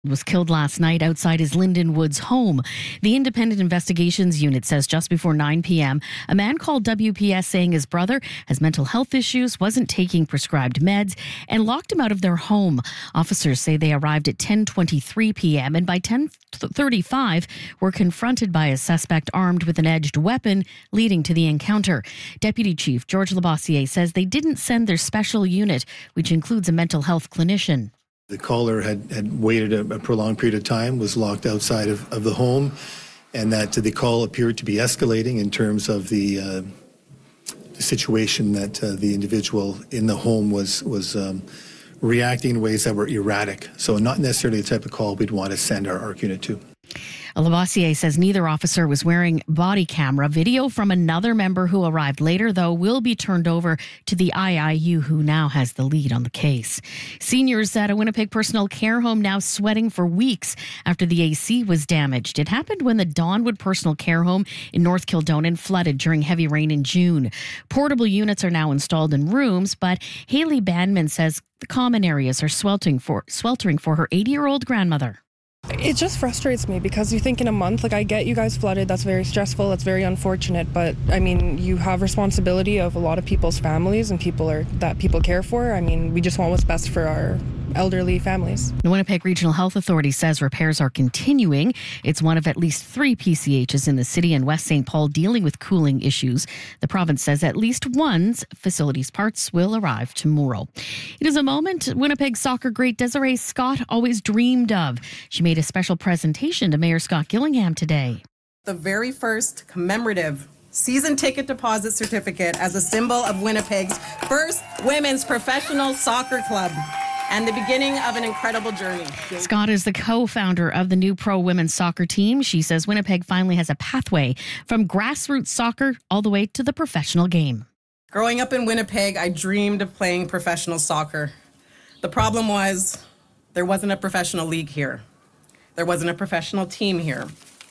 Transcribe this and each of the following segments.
Was killed last night outside his Linden Woods home. The Independent Investigations Unit says just before 9 p.m., a man called WPS saying his brother has mental health issues, wasn't taking prescribed meds, and locked him out of their home. Officers say they arrived at 10:23 p.m. and by 10:35 were confronted by a suspect armed with an edged weapon, leading to the encounter. Deputy Chief George Labossiere says they didn't send their special unit, which includes a mental health clinician. The caller had waited a prolonged period of time, was locked outside of the home, and that the call appeared to be escalating in terms of the situation that the individual in the home was reacting in ways that were erratic. So not necessarily the type of call we'd want to send our ARC unit to. Labossiere says neither officer was wearing body camera. Video from another member who arrived later, though, will be turned over to the IIU, who now has the lead on the case. Seniors at a Winnipeg personal care home now sweating for weeks after the AC was damaged. It happened when the Donwood Personal Care Home in North Kildonan flooded during heavy rain in June. Portable units are now installed in rooms, but Haley Bandman says the common areas are sweltering for her 80-year-old grandmother. It just frustrates me because you think in a month, I get you guys flooded, that's very stressful, that's very unfortunate, but you have responsibility of a lot of people's families and that people care for. We just want what's best for our elderly families. The Winnipeg Regional Health Authority says repairs are continuing. It's one of at least 3 PCHs in the city and West St. Paul dealing with cooling issues. The province says at least one's facility's parts will arrive tomorrow. It is a moment Winnipeg soccer great Desiree Scott always dreamed of. She made a special presentation to Mayor Scott Gillingham today. The very first commemorative season ticket deposit certificate as a symbol of Winnipeg's first women's professional soccer club, and the beginning of an incredible journey. Scott is the co-founder of the new pro women's soccer team. She says Winnipeg finally has a pathway from grassroots soccer all the way to the professional game. Growing up in Winnipeg, I dreamed of playing professional soccer. The problem was there wasn't a professional league here. There wasn't a professional team here.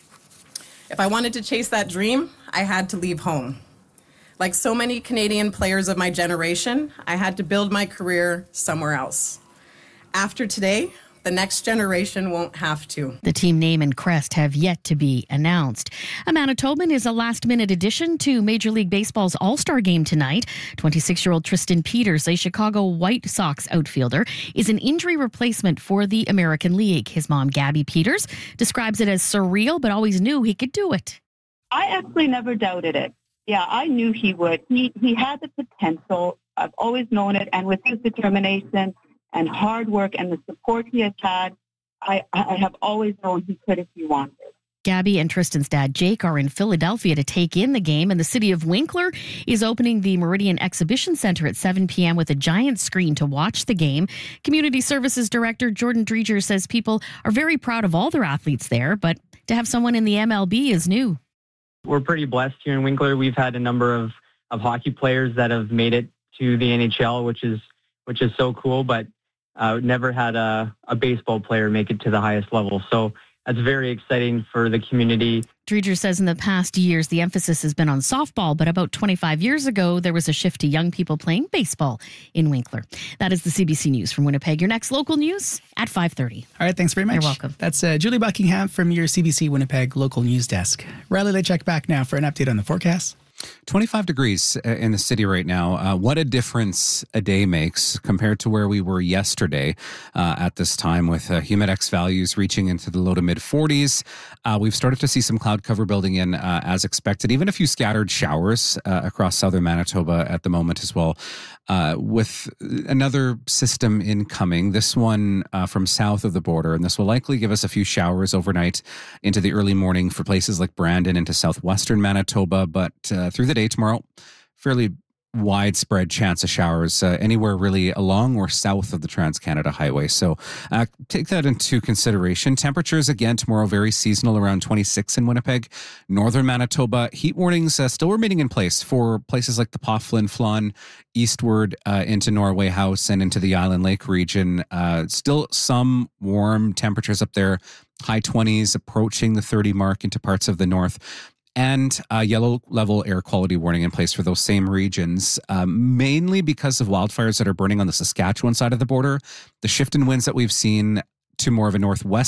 If I wanted to chase that dream, I had to leave home. Like so many Canadian players of my generation, I had to build my career somewhere else. After today, the next generation won't have to. The team name and crest have yet to be announced. A Manitoban is a last-minute addition to Major League Baseball's All-Star game tonight. 26-year-old Tristan Peters, a Chicago White Sox outfielder, is an injury replacement for the American League. His mom, Gabby Peters, describes it as surreal, but always knew he could do it. I actually never doubted it. Yeah, I knew he would. He had the potential. I've always known it. And with his determination and hard work and the support he has had, I have always known he could if he wanted. Gabby and Tristan's dad, Jake, are in Philadelphia to take in the game, and the city of Winkler is opening the Meridian Exhibition Center at 7 p.m. with a giant screen to watch the game. Community Services Director Jordan Dreger says people are very proud of all their athletes there, but to have someone in the MLB is new. We're pretty blessed here in Winkler. We've had a number of hockey players that have made it to the NHL, which is so cool, but never had a baseball player make it to the highest level. So that's very exciting for the community. Dreger says in the past years, the emphasis has been on softball, but about 25 years ago, there was a shift to young people playing baseball in Winkler. That is the CBC News from Winnipeg. Your next local news at 5:30. All right, thanks very much. You're welcome. That's Julie Buckingham from your CBC Winnipeg local news desk. Riley Lechek back now for an update on the forecast. 25 degrees in the city right now. What a difference a day makes compared to where we were yesterday at this time, with humidex values reaching into the low to mid 40s. We've started to see some cloud cover building in as expected, even a few scattered showers across southern Manitoba at the moment as well, with another system incoming, this one from south of the border, and this will likely give us a few showers overnight into the early morning for places like Brandon into southwestern Manitoba, but through the day tomorrow, fairly widespread chance of showers anywhere really along or south of the Trans-Canada Highway. So take that into consideration. Temperatures again tomorrow very seasonal, around 26 in Winnipeg. Northern Manitoba, heat warnings still remaining in place for places like the Poughlin, Flan, eastward into Norway House and into the Island Lake region. Still some warm temperatures up there, high 20s approaching the 30 mark into parts of the north. And a yellow level air quality warning in place for those same regions, mainly because of wildfires that are burning on the Saskatchewan side of the border. The shift in winds that we've seen to more of a northwest